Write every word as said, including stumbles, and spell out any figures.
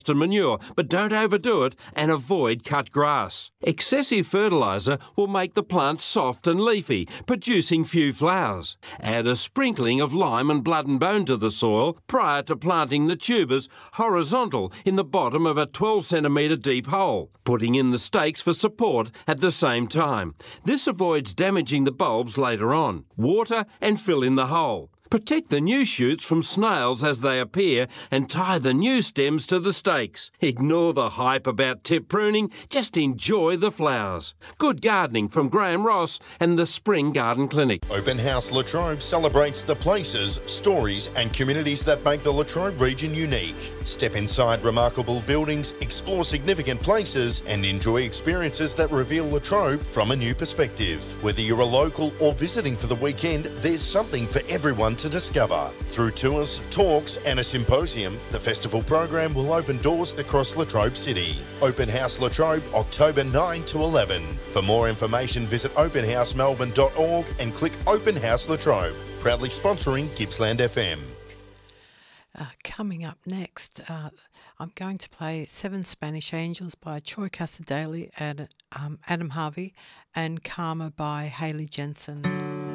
and manure, but don't overdo it and avoid cut grass. Excessive fertiliser will make the plant soft and leafy, producing few flowers. Add a sprinkling of lime and blood and bone to the soil prior to planting the tubers horizontal in the bottom of a twelve centimetre deep hole, putting in the stakes for support at the same time. This avoids damaging the bulbs later on. Water and fill in the hole. Protect the new shoots from snails as they appear and tie the new stems to the stakes. Ignore the hype about tip pruning, just enjoy the flowers. Good gardening from Graham Ross and the Spring Garden Clinic. Open House Latrobe celebrates the places, stories and communities that make the Latrobe region unique. Step inside remarkable buildings, explore significant places and enjoy experiences that reveal Latrobe from a new perspective. Whether you're a local or visiting for the weekend, there's something for everyone to discover. Through tours, talks and a symposium, the festival program will open doors across Latrobe City. Open House Latrobe, October ninth to eleven. For more information, visit open house melbourne dot org and click Open House Latrobe. Proudly sponsoring Gippsland F M. Uh, coming up next, uh, I'm going to play Seven Spanish Angels by Troy Casadale and um, Adam Harvey, and Karma by Hayley Jensen.